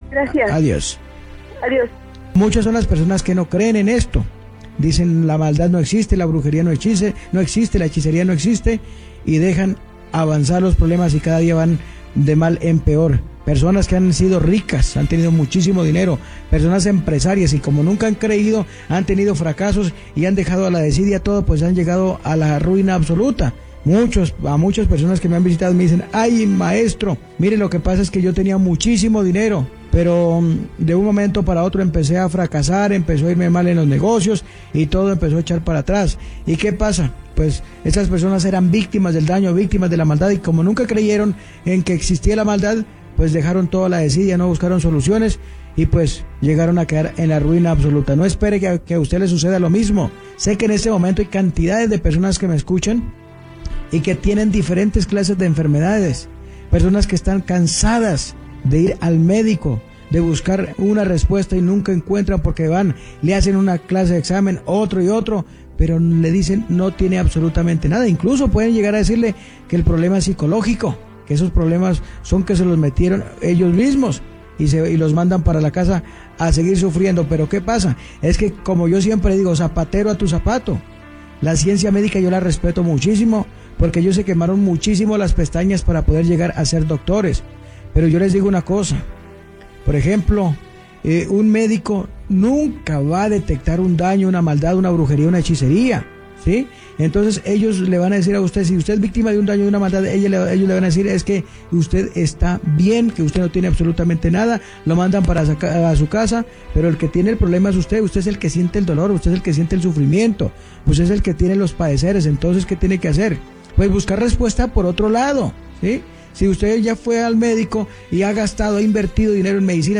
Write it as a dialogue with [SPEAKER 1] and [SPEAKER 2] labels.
[SPEAKER 1] Gracias.
[SPEAKER 2] Adiós.
[SPEAKER 1] Adiós.
[SPEAKER 2] Muchas son las personas que no creen en esto. Dicen la maldad no existe, la brujería no existe, la hechicería no existe, y dejan avanzar los problemas y cada día van de mal en peor. Personas que han sido ricas, han tenido muchísimo dinero, personas empresarias, y como nunca han creído, han tenido fracasos y han dejado a la desidia todo, pues han llegado a la ruina absoluta. A muchas personas que me han visitado me dicen: ay, maestro, mire, lo que pasa es que yo tenía muchísimo dinero, pero de un momento para otro empecé a fracasar, empezó a irme mal en los negocios y todo empezó a echar para atrás. ¿Y qué pasa? Pues esas personas eran víctimas del daño, víctimas de la maldad, y como nunca creyeron en que existía la maldad, pues dejaron toda la desidia, no buscaron soluciones y pues llegaron a quedar en la ruina absoluta. No espere que a usted le suceda lo mismo. Sé que en este momento hay cantidades de personas que me escuchan y que tienen diferentes clases de enfermedades, personas que están cansadas de ir al médico, de buscar una respuesta y nunca encuentran, porque van, le hacen una clase de examen, otro y otro, pero le dicen no tiene absolutamente nada. Incluso pueden llegar a decirle que el problema es psicológico, que esos problemas son que se los metieron ellos mismos y los mandan para la casa a seguir sufriendo. Pero ¿qué pasa? Es que, como yo siempre digo, zapatero a tu zapato. La ciencia médica yo la respeto muchísimo, porque ellos se quemaron muchísimo las pestañas para poder llegar a ser doctores. Pero yo les digo una cosa, por ejemplo, un médico nunca va a detectar un daño, una maldad, una brujería, una hechicería, ¿sí? Entonces ellos le van a decir a usted, si usted es víctima de un daño, de una maldad, ellos le van a decir es que usted está bien, que usted no tiene absolutamente nada, lo mandan a su casa, pero el que tiene el problema es usted es el que siente el dolor, usted es el que siente el sufrimiento, usted es el que tiene los padeceres. Entonces, ¿qué tiene que hacer? Pues buscar respuesta por otro lado, ¿sí? Si usted ya fue al médico y ha invertido dinero en medicina,